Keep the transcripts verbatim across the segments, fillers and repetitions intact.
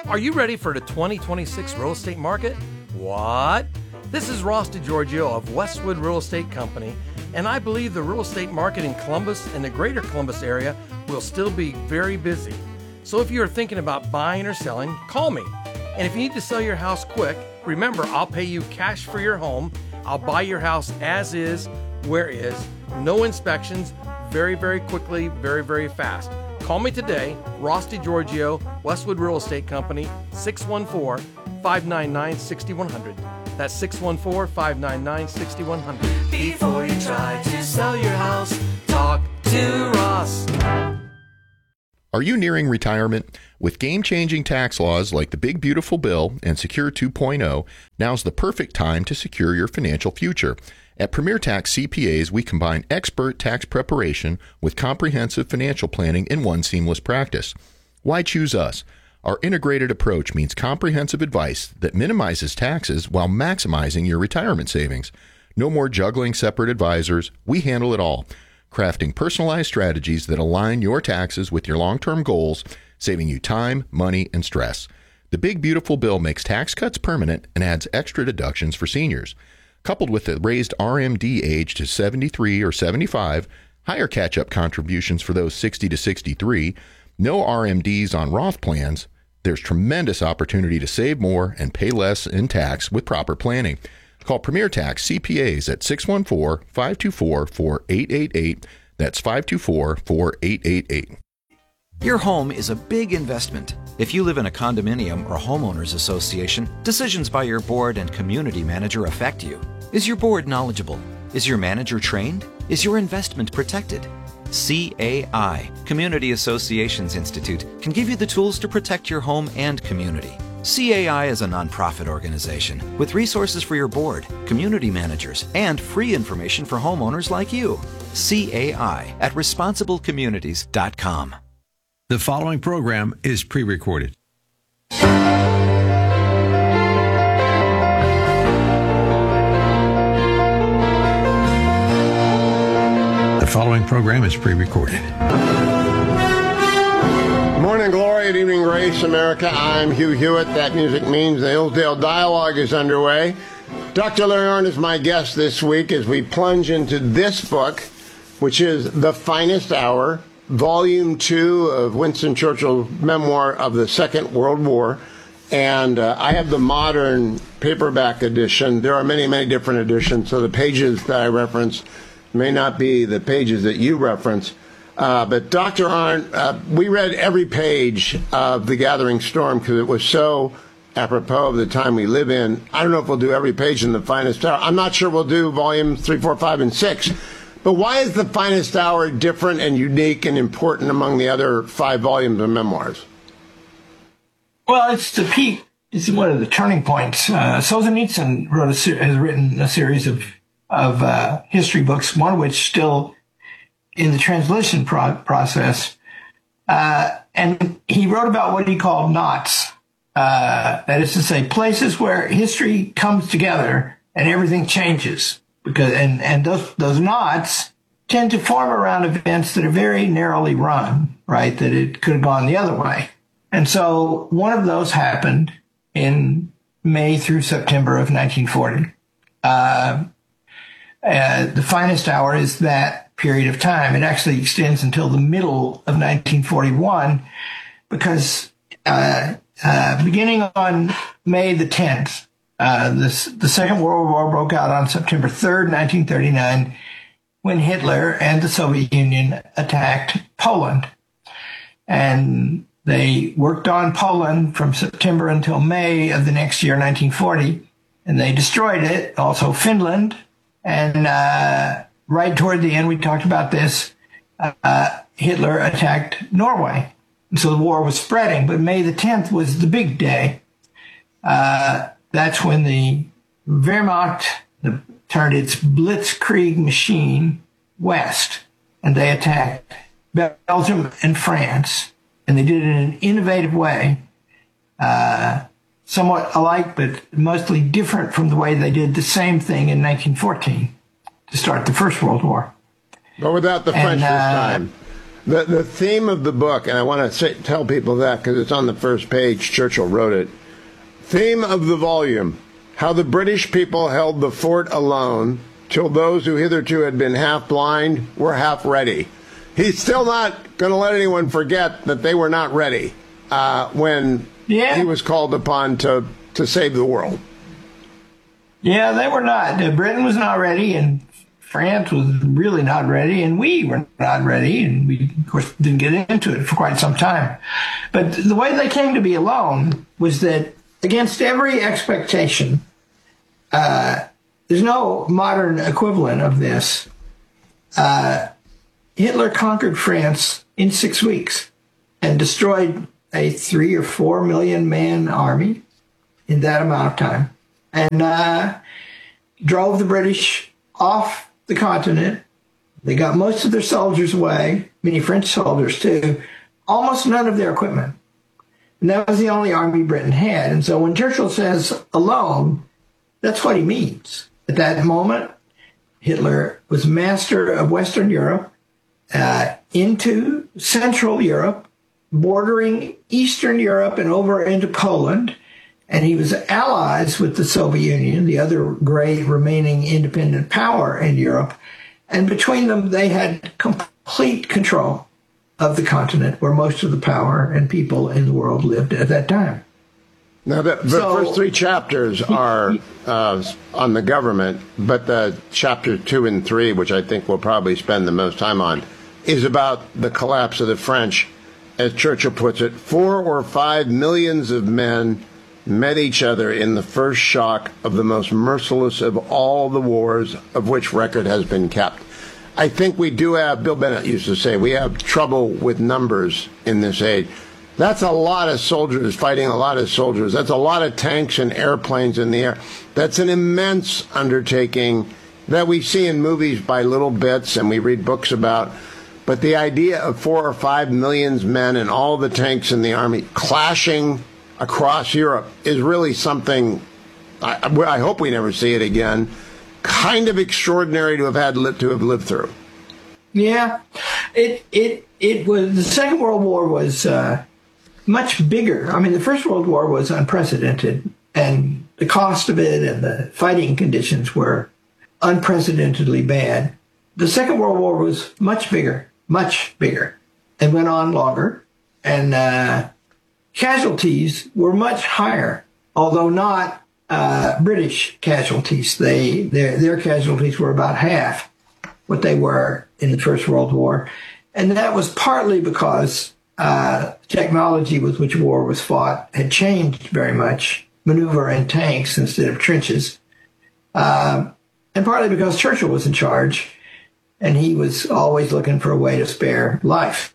Are you ready for the twenty twenty-six real estate market? What? This is Ross DiGiorgio of Westwood Real Estate Company, and I believe the real estate market in Columbus and the greater Columbus area will still be very busy. So if you are thinking about buying or selling, call me. And if you need to sell your house quick, remember, I'll pay you cash for your home. I'll buy your house as is, where is, no inspections, very, very quickly, very, very fast. Call me today, Ross DiGiorgio, Westwood Real Estate Company, six one four, five nine nine, six one zero zero. That's six one four, five nine nine, six one zero zero. Before you try to sell your house, talk to Ross. Are you nearing retirement? With game-changing tax laws like the Big Beautiful Bill and Secure two point oh, now's the perfect time to secure your financial future. At Premier Tax C P As, we combine expert tax preparation with comprehensive financial planning in one seamless practice. Why choose us? Our integrated approach means comprehensive advice that minimizes taxes while maximizing your retirement savings. No more juggling separate advisors. We handle it all, crafting personalized strategies that align your taxes with your long-term goals, saving you time, money, and stress. The Big Beautiful Bill makes tax cuts permanent and adds extra deductions for seniors. Coupled with the raised R M D age to seventy-three or seventy-five, higher catch-up contributions for those sixty to sixty-three, no R M Ds on Roth plans, there's tremendous opportunity to save more and pay less in tax with proper planning. Call Premier Tax C P As at six one four, five two four, four eight eight eight. That's five two four, four eight eight eight. Your home is a big investment. If you live in a condominium or homeowners association, decisions by your board and community manager affect you. Is your board knowledgeable? Is your manager trained? Is your investment protected? C A I, Community Associations Institute, can give you the tools to protect your home and community. C A I is a nonprofit organization with resources for your board, community managers, and free information for homeowners like you. C A I at responsible communities dot com. The following program is pre-recorded. The following program is pre-recorded. Morning glory and evening grace, America. I'm Hugh Hewitt. That music means the Hillsdale Dialogue is underway. Doctor Larry Arnn is my guest this week as we plunge into this book, which is The Finest Hour, Volume two of Winston Churchill's memoir of the Second World War. And uh, I have the modern paperback edition. There are many, many different editions, so the pages that I reference may not be the pages that you reference. Uh, but Doctor Arnn, uh, we read every page of The Gathering Storm because it was so apropos of the time we live in. I don't know if we'll do every page in The Finest Hour. I'm not sure we'll do volumes three, four, five, and six. But why is The Finest Hour different and unique and important among the other five volumes of memoirs? Well, it's the peak. It's one of the turning points. Uh, Solzhenitsyn wrote a ser- has written a series of of uh, history books, one of which still in the translation pro- process. Uh, and he wrote about what he called knots. Uh, that is to say, places where history comes together and everything changes. Because and, and those those knots tend to form around events that are very narrowly run, right? That it could have gone the other way. And so one of those happened in May through September of nineteen forty. Uh, uh, the finest hour is that period of time. It actually extends until the middle of nineteen forty-one because uh, uh, beginning on May the tenth, Uh, this, the Second World War broke out on September third, nineteen thirty-nine, when Hitler and the Soviet Union attacked Poland. And they worked on Poland from September until May of the next year, nineteen forty, and they destroyed it, also Finland. And uh, right toward the end, we talked about this, uh, Hitler attacked Norway. And so the war was spreading, but May the tenth was the big day. Uh, That's when the Wehrmacht turned its blitzkrieg machine west, and they attacked Belgium and France, and they did it in an innovative way, uh, somewhat alike but mostly different from the way they did the same thing in nineteen fourteen to start the First World War. But without the French and, uh, this time. The, the theme of the book, and I want to say, tell people that because it's on the first page, Churchill wrote it. Theme of the volume, how the British people held the fort alone till those who hitherto had been half blind were half ready. He's still not going to let anyone forget that they were not ready uh, when yeah. he was called upon to, to save the world. Yeah, they were not. Britain was not ready, and France was really not ready, and we were not ready, and we, of course, didn't get into it for quite some time. But the way they came to be alone was that against every expectation, uh, there's no modern equivalent of this. Uh, Hitler conquered France in six weeks and destroyed a three or four million man army in that amount of time, and uh, drove the British off the continent. They got most of their soldiers away, many French soldiers too, almost none of their equipment. And that was the only army Britain had. And so when Churchill says alone, that's what he means. At that moment, Hitler was master of Western Europe, uh, into Central Europe, bordering Eastern Europe and over into Poland. And he was allies with the Soviet Union, the other great remaining independent power in Europe. And between them, they had complete control of the continent where most of the power and people in the world lived at that time. Now, the, the so, first three chapters are uh, on the government, but the chapter two and three, which I think we'll probably spend the most time on, is about the collapse of the French. As Churchill puts it, four or five millions of men met each other in the first shock of the most merciless of all the wars of which record has been kept. I think we do have, Bill Bennett used to say, we have trouble with numbers in this age. That's a lot of soldiers fighting a lot of soldiers. That's a lot of tanks and airplanes in the air. That's an immense undertaking that we see in movies by little bits and we read books about. But the idea of four or five million men and all the tanks in the army clashing across Europe is really something, I, I hope we never see it again, kind of extraordinary to have had to have lived through. Yeah, it it it was, the Second World War was uh, much bigger. I mean, the First World War was unprecedented, and the cost of it and the fighting conditions were unprecedentedly bad. The Second World War was much bigger, much bigger, and went on longer, and uh, casualties were much higher, although not uh, British casualties. They their their casualties were about half what they were in the First World War, and that was partly because uh, technology with which war was fought had changed very much, maneuver in tanks instead of trenches, um, and partly because Churchill was in charge, and he was always looking for a way to spare life.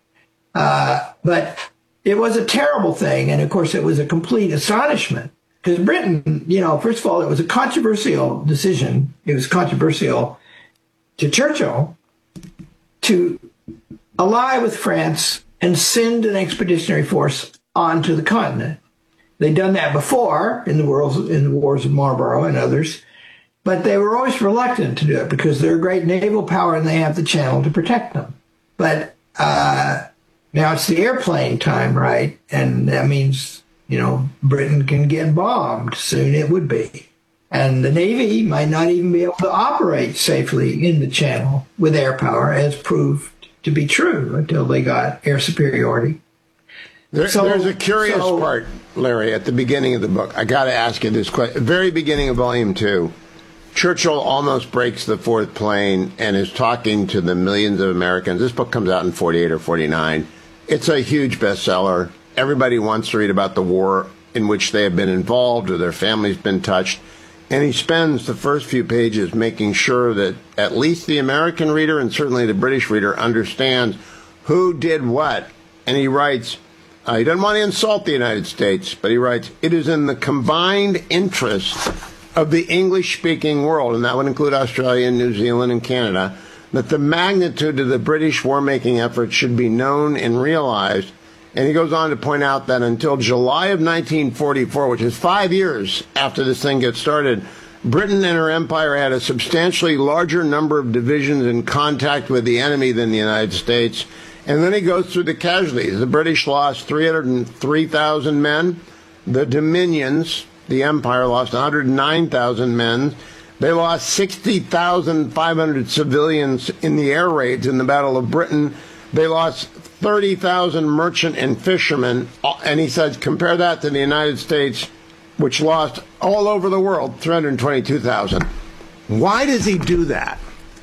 Uh, but it was a terrible thing, and of course it was a complete astonishment, because Britain, you know, first of all, it was a controversial decision. It was controversial to Churchill to ally with France and send an expeditionary force onto the continent. They'd done that before in the wars, in the wars of Marlborough and others, but they were always reluctant to do it because they're a great naval power and they have the Channel to protect them. But uh, now it's the airplane time, right? And that means, you know, Britain can get bombed. Soon it would be. And the Navy might not even be able to operate safely in the Channel with air power, as proved to be true until they got air superiority. There, so, there's a curious so, part, Larry, at the beginning of the book. I got to ask you this question. Very beginning of volume two, Churchill almost breaks the fourth plane and is talking to the millions of Americans. This book comes out in forty-eight or forty-nine. It's a huge bestseller. Everybody wants to read about the war in which they have been involved or their family's been touched. And he spends the first few pages making sure that at least the American reader and certainly the British reader understands who did what. And he writes, uh, he doesn't want to insult the United States, but he writes, it is in the combined interest of the English-speaking world, and that would include Australia and New Zealand and Canada, that the magnitude of the British war-making effort should be known and realized. And he goes on to point out that until July of nineteen forty-four, which is five years after this thing gets started, Britain and her empire had a substantially larger number of divisions in contact with the enemy than the United States. And then he goes through the casualties. The British lost three hundred three thousand men. The Dominions, the Empire, lost one hundred nine thousand men. They lost sixty thousand five hundred civilians in the air raids in the Battle of Britain. They lost thirty thousand merchant and fishermen. And he says, compare that to the United States, which lost all over the world three hundred twenty-two thousand. Why does he do that?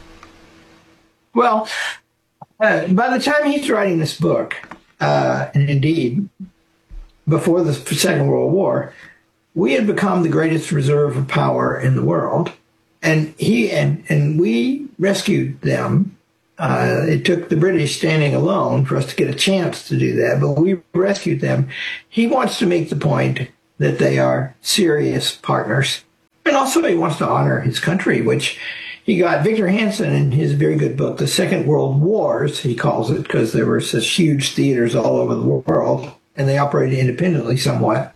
Well, uh, by the time he's writing this book, uh, and indeed before the Second World War, we had become the greatest reserve of power in the world, and he and and we rescued them. Uh, it took the British standing alone for us to get a chance to do that, but we rescued them. He wants to make the point that they are serious partners, and also he wants to honor his country, which he got Victor Hansen in his very good book, The Second World Wars, he calls it, because there were such huge theaters all over the world, and they operated independently somewhat.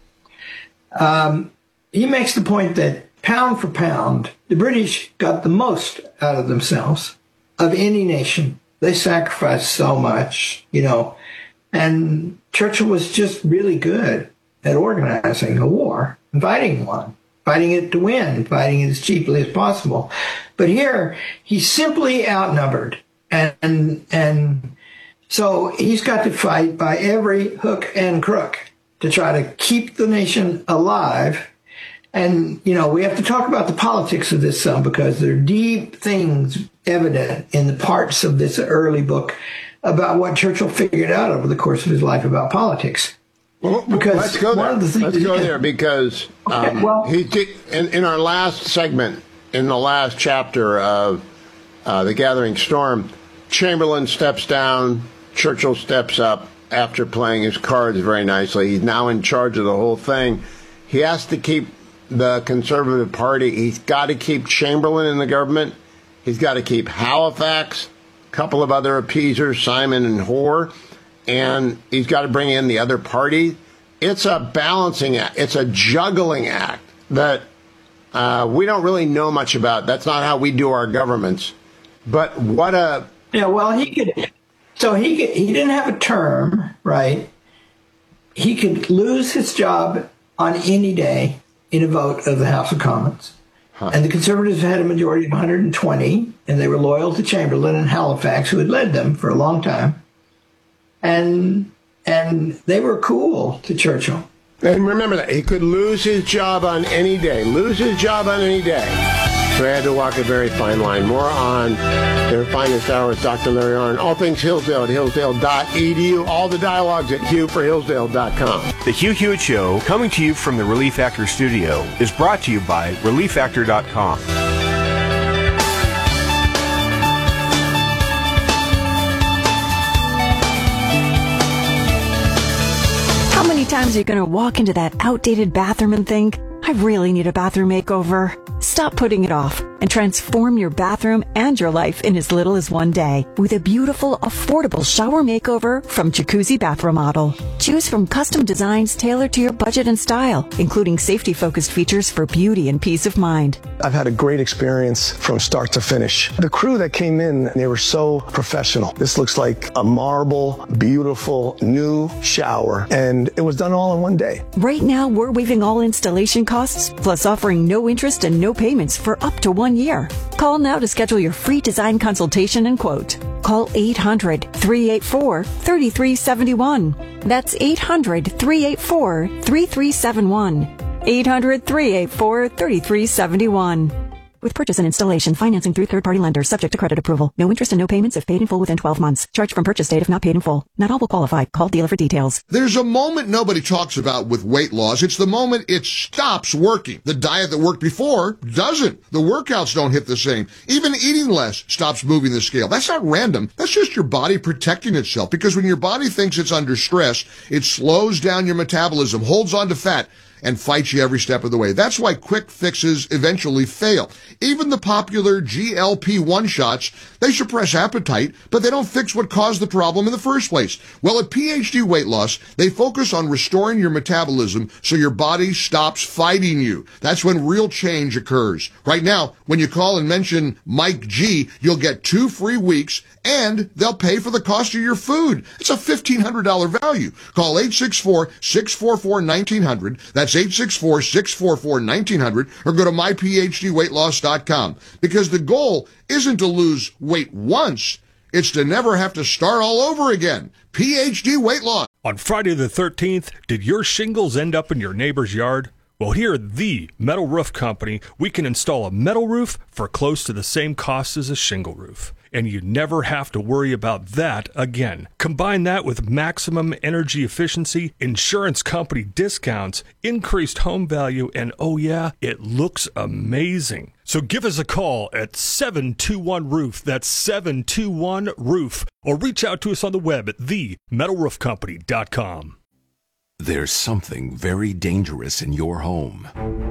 Um, he makes the point that pound for pound, the British got the most out of themselves of any nation. They sacrificed so much, you know, and Churchill was just really good at organizing a war, and fighting one, fighting it to win, fighting it as cheaply as possible. But here, he's simply outnumbered. And, and, and so he's got to fight by every hook and crook to try to keep the nation alive. And, you know, we have to talk about the politics of this some, because there are deep things evident in the parts of this early book about what Churchill figured out over the course of his life about politics. Well, because let's go there. Let's go there because um, okay, well, he did, in, in our last segment, in the last chapter of uh, The Gathering Storm, Chamberlain steps down, Churchill steps up after playing his cards very nicely. He's now in charge of the whole thing. He has to keep the Conservative Party. He's got to keep Chamberlain in the government. He's got to keep Halifax, a couple of other appeasers, Simon and Hoare, and he's got to bring in the other party. It's a balancing act. It's a juggling act that uh, we don't really know much about. That's not how we do our governments. But what a... Yeah, well, he could... So he could, he didn't have a term, right? He could lose his job on any day in a vote of the House of Commons. Huh. And the Conservatives had a majority of one hundred twenty, and they were loyal to Chamberlain and Halifax, who had led them for a long time. And and they were cool to Churchill. And remember that. He could lose his job on any day. Lose his job on any day. So he had to walk a very fine line. More on their finest hour with Doctor Larry Arnn. All things Hillsdale at hillsdale dot e d u. All the dialogues at hugh for hillsdale dot com. The Hugh Hewitt Show, coming to you from the Relief Factor studio, is brought to you by relief factor dot com. How many times are you going to walk into that outdated bathroom and think, I really need a bathroom makeover? Stop putting it off and transform your bathroom and your life in as little as one day with a beautiful, affordable shower makeover from Jacuzzi Bath Remodel. Choose from custom designs tailored to your budget and style, including safety-focused features for beauty and peace of mind. I've had a great experience from start to finish. The crew that came in, they were so professional. This looks like a marble, beautiful, new shower, and it was done all in one day. Right now, we're waiving all installation costs, plus offering no interest and no payments for up to one year. Call now to schedule your free design consultation and quote. Call eight hundred, three eight four, three three seven one. That's eight hundred, three eight four, three three seven one. eight hundred, three eight four, three three seven one. With purchase and installation, financing through third-party lenders, subject to credit approval. No interest and no payments if paid in full within twelve months. Charge from purchase date if not paid in full. Not all will qualify. Call dealer for details. There's a moment nobody talks about with weight loss. It's the moment it stops working. The diet that worked before doesn't. The workouts don't hit the same. Even eating less stops moving the scale. That's not random. That's just your body protecting itself, because when your body thinks it's under stress, it slows down your metabolism, holds on to fat, and fights you every step of the way. That's why quick fixes eventually fail. Even the popular G L P one shots, they suppress appetite, but they don't fix what caused the problem in the first place. Well, at P H D Weight Loss, they focus on restoring your metabolism so your body stops fighting you. That's when real change occurs. Right now, when you call and mention Mike G, you'll get two free weeks, and they'll pay for the cost of your food. It's a fifteen hundred dollars value. Call eight six four, six four four, one nine zero zero. That's eight six four, six four four, one nine zero zero, or go to my p h d weight loss dot com. Because the goal isn't to lose weight once, it's to never have to start all over again. P H D Weight Loss. On Friday the thirteenth, did your shingles end up in your neighbor's yard? Well, here at the Metal Roof Company, we can install a metal roof for close to the same cost as a shingle roof. And you never have to worry about that again. Combine that with maximum energy efficiency, insurance company discounts, increased home value, and oh yeah, it looks amazing. So give us a call at seven two one roof. That's seven two one roof. Or reach out to us on the web at the metal roof company dot com. There's something very dangerous in your home.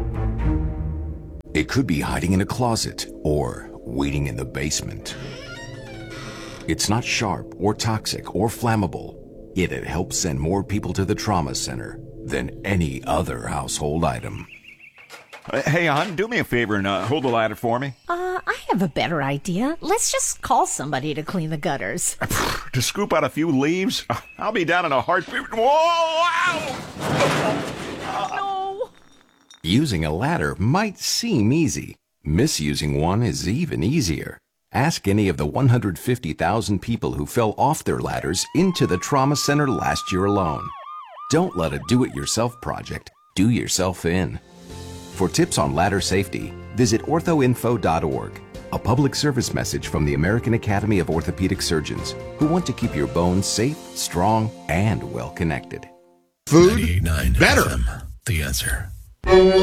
It could be hiding in a closet or waiting in the basement. It's not sharp or toxic or flammable, yet it helps send more people to the trauma center than any other household item. Uh, hey, hon, do me a favor and uh, hold the ladder for me. Uh, I have a better idea. Let's just call somebody to clean the gutters. To scoop out a few leaves? I'll be down in a heartbeat. Whoa! Ow! No! Using a ladder might seem easy. Misusing one is even easier. Ask any of the one hundred fifty thousand people who fell off their ladders into the trauma center last year alone. Don't let a do-it-yourself project do yourself in. For tips on ladder safety, visit ortho info dot org, a public service message from the American Academy of Orthopedic Surgeons, who want to keep your bones safe, strong, and well-connected. Food better. The answer.